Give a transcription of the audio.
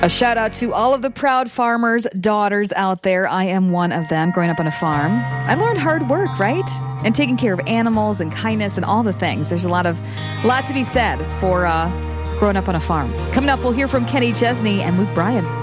A shout out to all of the proud farmers' daughters out there. I am one of them. Growing up on a farm, I learned hard work, right? And taking care of animals and kindness and all the things. There's a lot to be said for growing up on a farm. Coming up, we'll hear from Kenny Chesney and Luke Bryan.